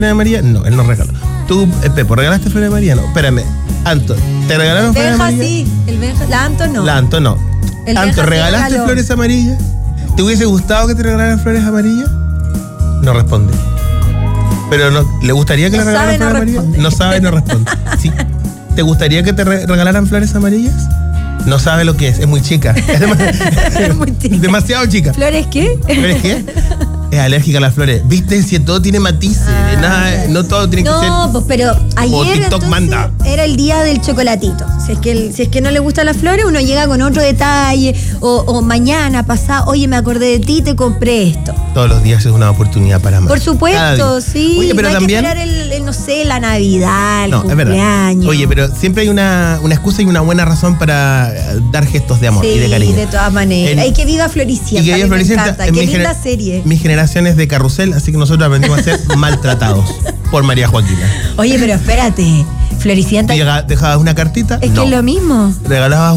de María? No, él no regaló. Tú, Pepo, ¿regalaste flores de María? No, espérame. Anto, ¿te regalaron flores de María? Sí, el Benja, la Anto no. La Anto no. El Anto, Benja ¿regalaste regaló. flores amarillas? ¿Te hubiese gustado que te regalaran flores amarillas? No responde. Pero no, ¿le gustaría que le regalaran flores amarillas? No sabe, no responde. ¿Sí? ¿Te gustaría que te regalaran flores amarillas? No sabe lo que es muy chica. Es Muy chica. demasiado chica. ¿Flores qué? ¿Flores qué? Es alérgica a las flores. ¿Viste? Si todo tiene matices. Nada, no todo tiene que ser. No, pues pero como ayer TikTok entonces manda. era el día del chocolatito. Si es que no le gustan las flores, uno llega con otro detalle. O mañana, pasado, oye, me acordé de ti, te compré esto. Todos los días es una oportunidad para amar. Por supuesto, sí. Oye, pero no hay también. que esperar no sé, la Navidad, el No, es verdad. cumpleaños. Oye, pero siempre hay una excusa y una buena razón para dar gestos de amor y de cariño. de todas maneras. Hay que viva Floricienta. Y que viva a mí Floricienta. me encanta. En Qué mi linda serie. Mi generación es de carrusel, así que nosotros aprendimos a ser maltratados por María Joaquina. Oye, pero espérate. Floricienta. Dejabas una cartita. Es que es lo mismo. Regalabas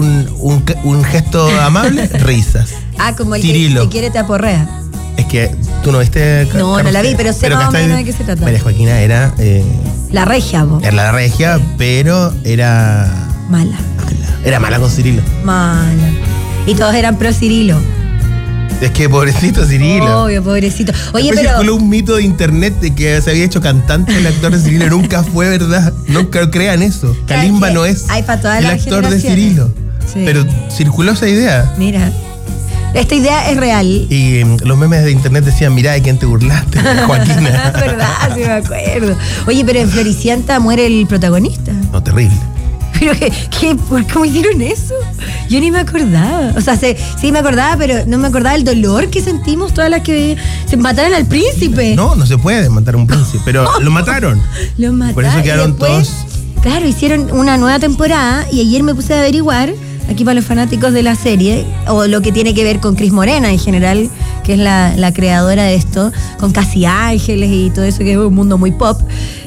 un gesto amable, risas. Como el Cirilo. que te quiere te aporrea. Es que tú no viste. No la vi, pero sé más o menos de qué se trata. María Joaquina era. La regia, vos. Era la regia, pero era. Mala. Era mala con Cirilo. Mala. Y todos eran pro Cirilo. Es que pobrecito Cirilo. Obvio, pobrecito. Oye, Después pero. circuló un mito de internet de que se había hecho cantante el actor de Cirilo. Nunca fue verdad. Nunca crean eso. Kalimba no es hay para todas el las actor de generaciones. Cirilo. Sí. Pero circuló esa idea. Mira. Esta idea es real. Y los memes de internet decían, mirá, ¿de quién te burlaste? Joaquina. Verdad, sí me acuerdo. Oye, pero en Floricienta muere el protagonista. No, terrible. Pero ¿cómo hicieron eso? Yo ni me acordaba. O sea, sí me acordaba, pero no me acordaba el dolor que sentimos todas las que se mataron al príncipe. No se puede matar a un príncipe, pero lo mataron. Lo mataron. Por eso quedaron todos. Claro, hicieron una nueva temporada y ayer me puse a averiguar, aquí para los fanáticos de la serie, o lo que tiene que ver con Cris Morena en general, que es la creadora de esto, con Casi Ángeles y todo eso, que es un mundo muy pop.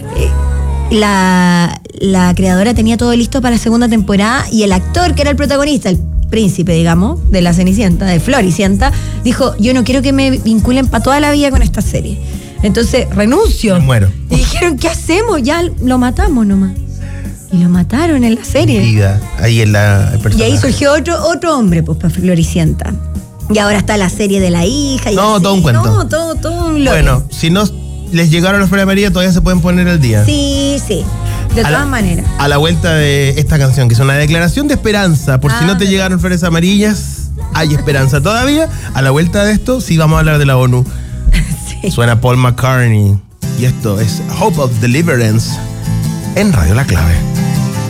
La creadora tenía todo listo para la segunda temporada y el actor que era el protagonista, el príncipe, digamos, de la Cenicienta, de Floricienta, dijo, yo no quiero que me vinculen para toda la vida con esta serie. Entonces, renuncio. Me muero. Y dijeron, ¿qué hacemos? Ya lo matamos nomás. Y lo mataron en la serie. Vida, ahí en el personaje. Y ahí surgió otro hombre, pues, para Floricienta. Y ahora está la serie de la hija. Y No, así. todo un cuento. No, todo un lore. Bueno, si no les llegaron las flores amarillas, todavía se pueden poner al día. Sí. De todas maneras. A la vuelta de esta canción, que es una declaración de esperanza. Por si no te llegaron flores amarillas, hay esperanza todavía. A la vuelta de esto, sí vamos a hablar de la ONU. Sí. Suena Paul McCartney. Y esto es Hope of Deliverance en Radio La Clave.